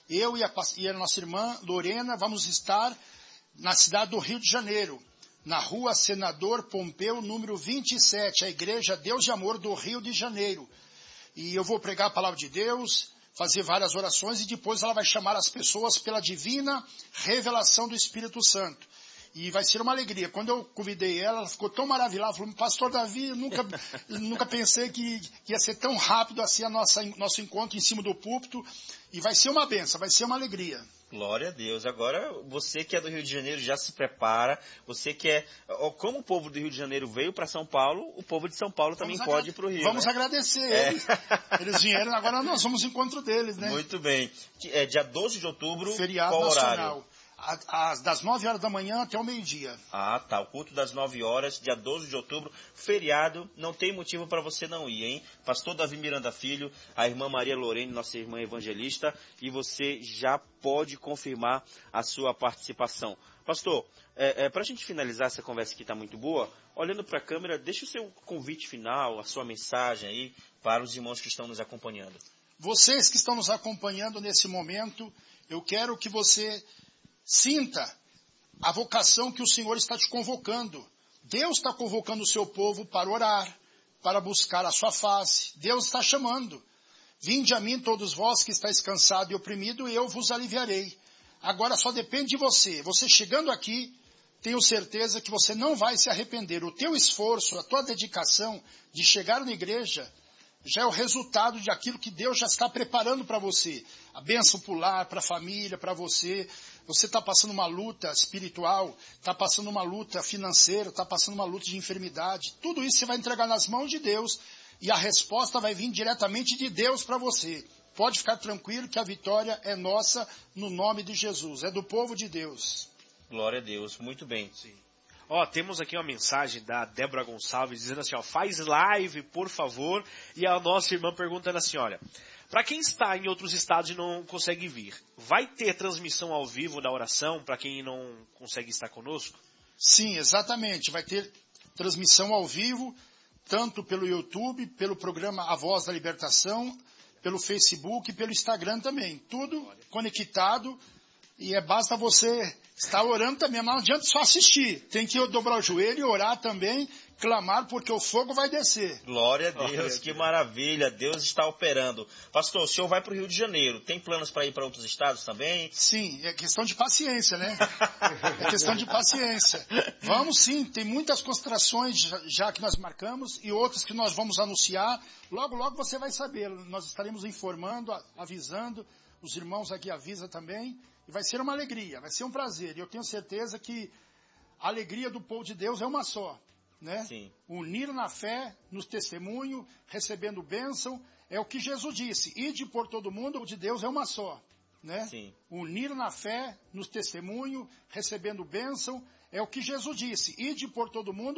eu e a nossa irmã Lorena vamos estar na cidade do Rio de Janeiro, na rua Senador Pompeu, número 27, a Igreja Deus de Amor do Rio de Janeiro. E eu vou pregar a palavra de Deus, fazer várias orações e depois ela vai chamar as pessoas pela divina revelação do Espírito Santo. E vai ser uma alegria. Quando eu convidei ela ficou tão maravilhada. Ela falou, pastor Davi, eu nunca pensei que ia ser tão rápido assim nosso encontro em cima do púlpito. E vai ser uma bênção, vai ser uma alegria. Glória a Deus. Agora, você que é do Rio de Janeiro já se prepara. Você que é... Como o povo do Rio de Janeiro veio para São Paulo, o povo de São Paulo também pode ir para o Rio. Vamos agradecer eles. Eles vieram, agora nós vamos ao encontro deles, né? Muito bem. É dia 12 de outubro, feriado qual nacional. Horário? Das 9 horas da manhã até o meio-dia. Ah, tá. O culto das 9 horas, dia 12 de outubro, feriado. Não tem motivo para você não ir, hein? Pastor Davi Miranda Filho, a irmã Maria Lorene, nossa irmã evangelista, e você já pode confirmar a sua participação. Pastor, para a gente finalizar essa conversa que está muito boa, olhando para a câmera, deixa o seu convite final, a sua mensagem aí para os irmãos que estão nos acompanhando. Vocês que estão nos acompanhando nesse momento, eu quero que você sinta a vocação que o Senhor está te convocando. Deus está convocando o seu povo para orar, para buscar a sua face. Deus está chamando. Vinde a mim todos vós que estáis cansados e oprimidos, e eu vos aliviarei. Agora só depende de você. Você chegando aqui, tenho certeza que você não vai se arrepender. O teu esforço, a tua dedicação de chegar na igreja já é o resultado de aquilo que Deus já está preparando para você. A bênção para o lar, para a família, para você. Você está passando uma luta espiritual, está passando uma luta financeira, está passando uma luta de enfermidade. Tudo isso você vai entregar nas mãos de Deus e a resposta vai vir diretamente de Deus para você. Pode ficar tranquilo que a vitória é nossa no nome de Jesus. É do povo de Deus. Glória a Deus. Muito bem. Sim. Temos aqui uma mensagem da Débora Gonçalves dizendo assim, faz live, por favor. E a nossa irmã perguntando assim, olha, para quem está em outros estados e não consegue vir, vai ter transmissão ao vivo da oração para quem não consegue estar conosco? Sim, exatamente. Vai ter transmissão ao vivo, tanto pelo YouTube, pelo programa A Voz da Libertação, pelo Facebook e pelo Instagram também. Tudo conectado. E basta você estar orando também, mas não adianta só assistir. Tem que dobrar o joelho e orar também, clamar, porque o fogo vai descer. Glória a Deus, que maravilha, Deus está operando. Pastor, o senhor vai para o Rio de Janeiro, tem planos para ir para outros estados também? Sim, é questão de paciência, né? É questão de paciência. Vamos sim, tem muitas concentrações já que nós marcamos e outras que nós vamos anunciar. Logo, logo você vai saber, nós estaremos informando, avisando, os irmãos aqui avisam também. E vai ser uma alegria, vai ser um prazer. E eu tenho certeza que a alegria do povo de Deus é uma só, né? Sim. Unir na fé, no testemunho, recebendo bênção. É o que Jesus disse. Ide por todo mundo, o de Deus é uma só, né? Sim. Unir na fé, no testemunho, recebendo bênção. É o que Jesus disse. Ide por todo mundo.